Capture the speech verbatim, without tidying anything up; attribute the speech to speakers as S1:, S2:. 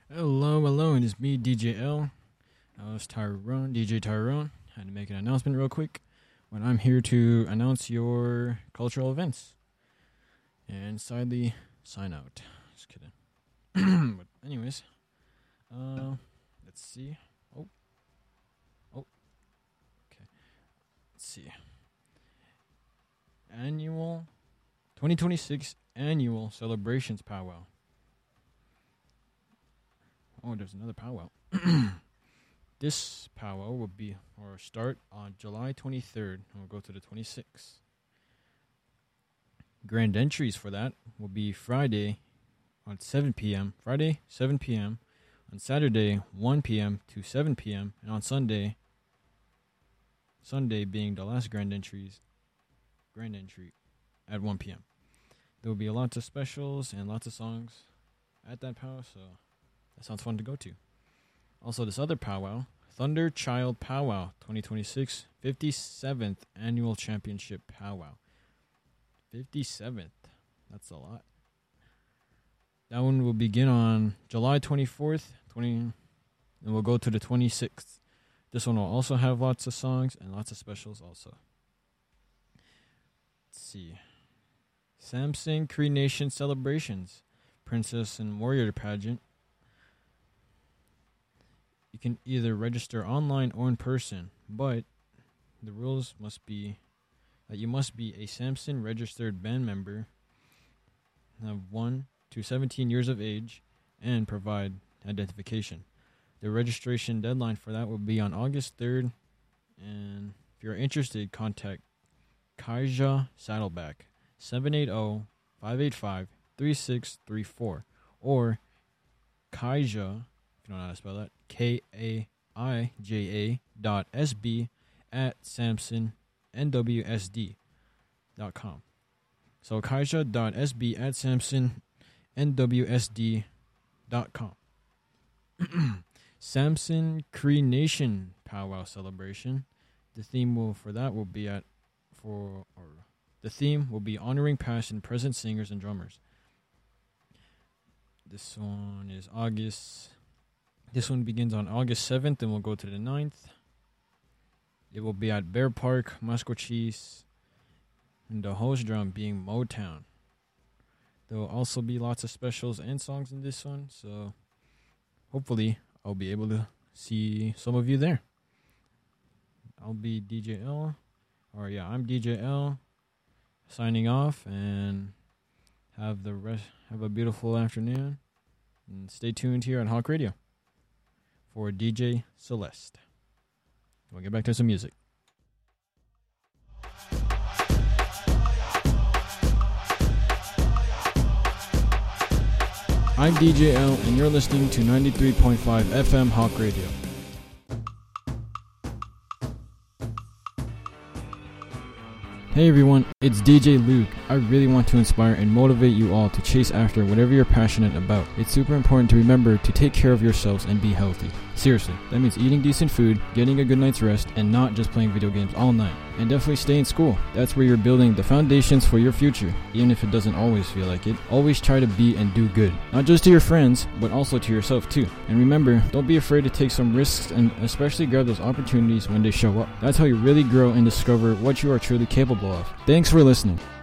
S1: Hello, hello, and it's me, D J L. Uh, it's Tyrone, D J Tyrone. I had to make an announcement real quick. When I'm here to announce your cultural events. And sadly, sign out. Just kidding. But anyways, uh, let's see. Oh, oh, okay. Let's see. Annual twenty twenty-six annual celebrations powwow. Oh, there's another powwow. This powwow will be or start on July twenty-third and we'll go to the twenty-sixth. Grand entries for that will be Friday on seven p.m. Friday, seven p.m. On Saturday, one p.m. to seven p.m. And on Sunday, Sunday being the last grand entries, grand entry at one p.m. There will be lots of specials and lots of songs at that powwow, so that sounds fun to go to. Also, this other powwow, Thunder Child Powwow twenty twenty-six, fifty-seventh Annual Championship Powwow. fifty-seventh. That's a lot. That one will begin on July twenty-fourth, twenty, and we'll go to the twenty-sixth. This one will also have lots of songs and lots of specials also. Let's see. Samson Cree Nation Celebrations, Princess and Warrior Pageant. You can either register online or in person, but the rules must be that you must be a Samson registered band member, have one to seventeen years of age, and provide identification. The registration deadline for that will be on August third, and if you're interested, contact Kaija Saddleback, seven eight zero, five eight five, three six three four, or Kaija, if you don't know how to spell that, K A I J A dot S B at Samson N W S D dot com. So Kaija dot S B at Samson N W S D dot com. Samson Cree Nation Powwow Celebration. The theme will for that will be at for or the theme will be honoring past and present singers and drummers. This one is August. This one begins on August seventh and will go to the ninth. It will be at Bear Park, Mascochis, and the host drum being Motown. There will also be lots of specials and songs in this one, so hopefully I'll be able to see some of you there. I'll be D J L, or yeah, I'm D J L, signing off, and have the rest have a beautiful afternoon, and stay tuned here on Hawk Radio for D J Celeste. We'll get back to some music. I'm D J L, and you're listening to ninety-three point five F M Hawk Radio. Hey everyone, it's D J Luke. I really want to inspire and motivate you all to chase after whatever you're passionate about. It's super important to remember to take care of yourselves and be healthy. Seriously, that means eating decent food, getting a good night's rest, and not just playing video games all night. And definitely stay in school. That's where you're building the foundations for your future, even if it doesn't always feel like it. Always try to be and do good. Not just to your friends, but also to yourself too. And remember, don't be afraid to take some risks and especially grab those opportunities when they show up. That's how you really grow and discover what you are truly capable of. Thanks for listening.